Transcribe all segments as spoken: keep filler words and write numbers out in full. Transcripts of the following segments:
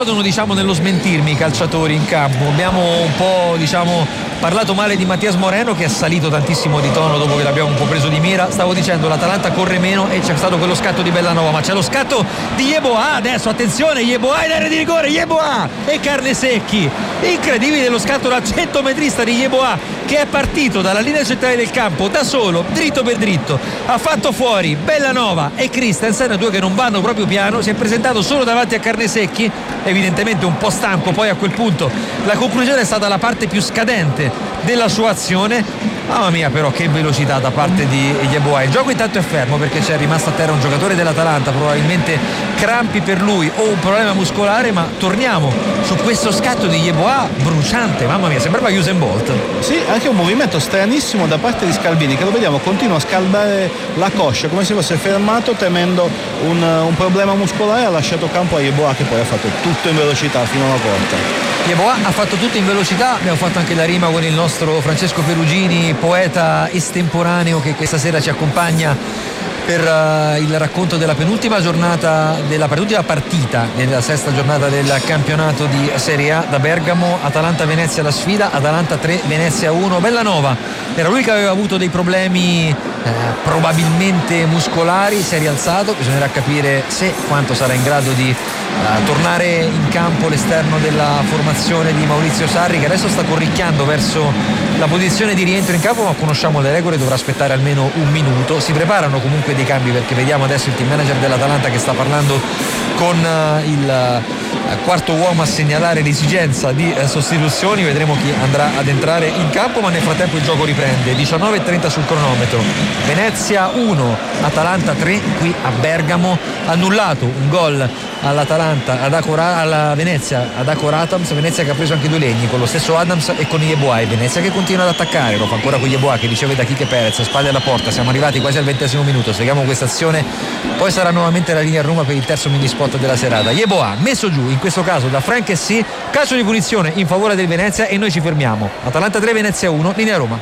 Sono, diciamo, nello smentirmi i calciatori in campo. Abbiamo un po', diciamo, parlato male di Mattias Moreno, che è salito tantissimo di tono dopo che l'abbiamo un po' preso di mira. Stavo dicendo, l'Atalanta corre meno e c'è stato quello scatto di Bellanova, ma c'è lo scatto di Yeboah adesso, attenzione, Yeboah in area di rigore, Yeboah e Carnesecchi. Incredibile lo scatto da centometrista di Yeboah, che è partito dalla linea centrale del campo da solo, dritto per dritto, ha fatto fuori Bellanova e Christensen, due che non vanno proprio piano, si è presentato solo davanti a Carnesecchi, evidentemente un po' stanco. Poi a quel punto la conclusione è stata la parte più scadente della sua azione. Mamma mia, però che velocità da parte di Yeboah. Il gioco intanto è fermo perché c'è rimasto a terra un giocatore dell'Atalanta, probabilmente crampi per lui o un problema muscolare, ma torniamo su questo scatto di Yeboah bruciante. Mamma mia, sembrava Usain Bolt. Sì, anche un movimento stranissimo da parte di Scalvini, che lo vediamo continua a scaldare la coscia come se fosse fermato temendo un, un problema muscolare. Ha lasciato campo a Yeboah, che poi ha fatto tutto in velocità fino alla porta. Yeboah ha fatto tutto in velocità. Abbiamo fatto anche la rima con il nostro Francesco Perugini, poeta estemporaneo, che questa sera ci accompagna per uh, il racconto della penultima giornata, della penultima partita nella sesta giornata del campionato di Serie A da Bergamo. Atalanta-Venezia la sfida, Atalanta tre, Venezia uno. Bellanova era lui che aveva avuto dei problemi eh, probabilmente muscolari, si è rialzato, bisognerà capire se quanto sarà in grado di uh, tornare in campo l'esterno della formazione di Maurizio Sarri, che adesso sta corricchiando verso la posizione di rientro in campo, ma conosciamo le regole, dovrà aspettare almeno un minuto. Si preparano comunque dei cambi, perché vediamo adesso il team manager dell'Atalanta che sta parlando con uh, il uh, quarto uomo a segnalare l'esigenza di uh, sostituzioni. Vedremo chi andrà ad entrare in campo, ma nel frattempo il gioco riprende. diciannove e trenta sul cronometro. Venezia uno, Atalanta tre qui a Bergamo. Annullato un gol all'Atalanta, ad Acora, alla Venezia, ad Akor Adams. Venezia che ha preso anche due legni con lo stesso Adams e con Yeboah. Venezia che continua ad attaccare, lo fa ancora con Yeboah che riceve da Kike Perez, spalle alla porta. Siamo arrivati quasi al ventesimo minuto, seguiamo questa azione, poi sarà nuovamente la linea a Roma per il terzo mini spot della serata. Yeboah messo giù in questo caso da Frank Kessie, calcio di punizione in favore del Venezia e noi ci fermiamo. Atalanta tre, Venezia uno, linea a Roma.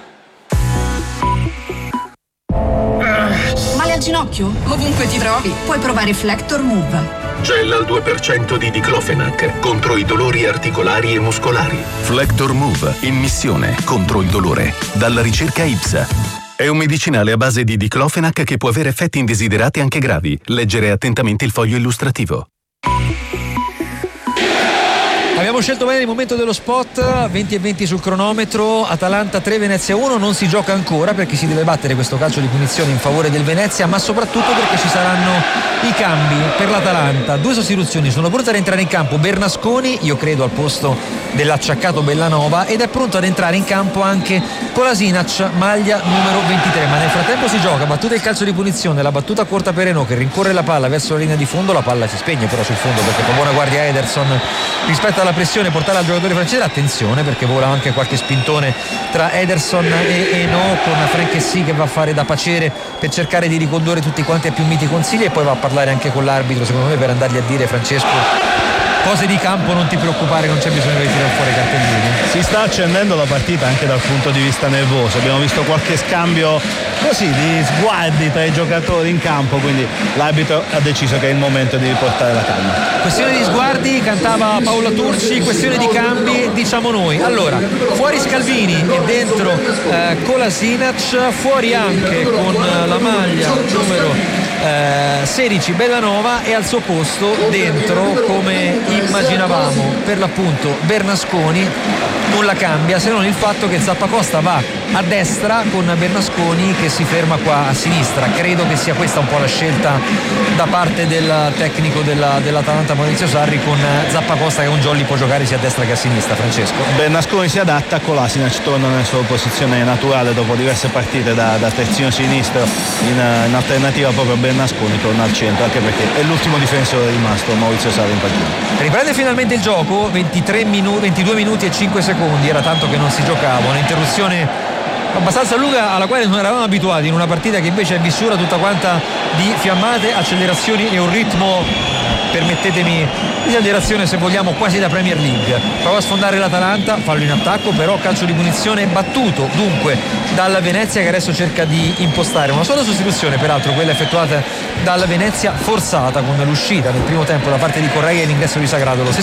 Male al ginocchio? Ovunque ti trovi puoi provare Flector Move. Gel al due per cento di diclofenac contro i dolori articolari e muscolari. Flector Move, in missione contro il dolore, dalla ricerca I P S A. È un medicinale a base di diclofenac che può avere effetti indesiderati anche gravi. Leggere attentamente il foglio illustrativo. Abbiamo scelto bene il momento dello spot, venti e venti sul cronometro. Atalanta tre, Venezia uno. Non si gioca ancora perché si deve battere questo calcio di punizione in favore del Venezia, ma soprattutto perché ci saranno i cambi per l'Atalanta. Due sostituzioni, sono pronte ad entrare in campo Bernasconi, io credo al posto dell'acciaccato Bellanova, ed è pronto ad entrare in campo anche Kolasinac, maglia numero ventitré. Ma nel frattempo si gioca, battuta il calcio di punizione, la battuta corta per Renaud che rincorre la palla verso la linea di fondo. La palla si spegne però sul fondo perché fa buona guardia Ederson rispetto alla pressione portata al giocatore francese. Attenzione perché vola anche qualche spintone tra Ederson e Eno, con Frank Kessie che va a fare da pacere per cercare di ricondurre tutti quanti a più miti consigli, e poi va a parlare anche con l'arbitro, secondo me, per andargli a dire: Francesco, cose di campo non ti preoccupare, non c'è bisogno di tirare fuori i cartellini. Si sta accendendo la partita anche dal punto di vista nervoso, abbiamo visto qualche scambio così di sguardi tra i giocatori in campo, quindi l'arbitro ha deciso che è il momento di riportare la calma. Questione di sguardi, cantava Paola Turci, questione di cambi diciamo noi. Allora, fuori Scalvini e dentro eh, Kolasinac, fuori anche con la maglia numero Eh, sedici Bellanova, e al suo posto dentro, come immaginavamo, per l'appunto Bernasconi. Nulla cambia se non il fatto che Zappacosta va a destra con Bernasconi che si ferma qua a sinistra. Credo che sia questa un po' la scelta da parte del tecnico della, dell'Atalanta Maurizio Sarri, con Zappacosta che un jolly può giocare sia a destra che a sinistra. Francesco, Bernasconi si adatta, Kolasinac torna nella sua posizione naturale dopo diverse partite da, da terzino sinistro, in, in alternativa proprio Bernasconi torna al centro, anche perché è l'ultimo difensore rimasto Maurizio Sarri in partita. Riprende finalmente il gioco, ventitré minuti, ventidue minuti e cinque secondi, era tanto che non si giocava, un'interruzione abbastanza lunga alla quale non eravamo abituati in una partita che invece è vissuta tutta quanta di fiammate, accelerazioni e un ritmo permettetemi l'esagerazione se vogliamo quasi da Premier League. Prova a sfondare l'Atalanta, fallo in attacco, però calcio di punizione battuto dunque dalla Venezia, che adesso cerca di impostare una sola sostituzione, peraltro quella effettuata dalla Venezia forzata con l'uscita nel primo tempo da parte di Correia e l'ingresso di Sagrado. Lo